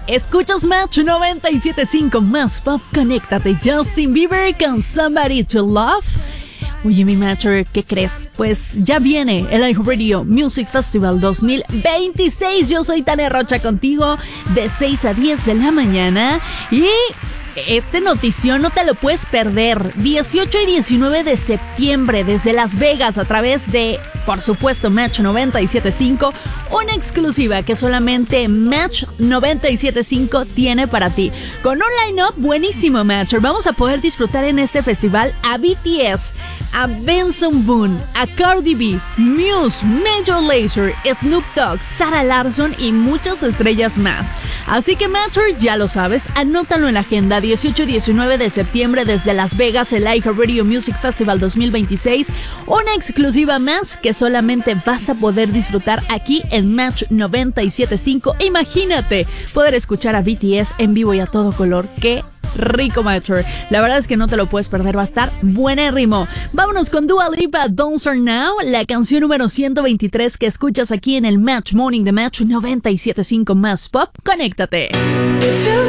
Escuchas Match 97.5 Más Pop. Conéctate. Justin Bieber con Somebody to Love. Oye, mi Matcher, ¿qué crees? Pues ya viene el iHeartRadio Music Festival 2026. Yo soy Tania Rocha contigo de 6 a 10 de la mañana. Y este notición no te lo puedes perder. 18 y 19 de septiembre desde Las Vegas a través de, por supuesto, Match 97.5. Una exclusiva que solamente Match 97.5 tiene para ti. Con un line-up buenísimo, Matcher. Vamos a poder disfrutar en este festival a BTS, a Benson Boone, a Cardi B, Muse, Major Lazer, Snoop Dogg, Sarah Larsson y muchas estrellas más. Así que, Matcher, ya lo sabes, anótalo en la agenda. 18 y 19 de septiembre desde Las Vegas, el iHeartRadio Music Festival 2026. Una exclusiva más que solamente vas a poder disfrutar aquí en Match 97.5. Imagínate poder escuchar a BTS en vivo y a todo color. ¡Qué rico, Matcher! La verdad es que no te lo puedes perder, va a estar buenérrimo. Vámonos con Dua Lipa, Don't Start Now, la canción número 123 que escuchas aquí en el Match Morning de Match 97.5 Más Pop. Conéctate.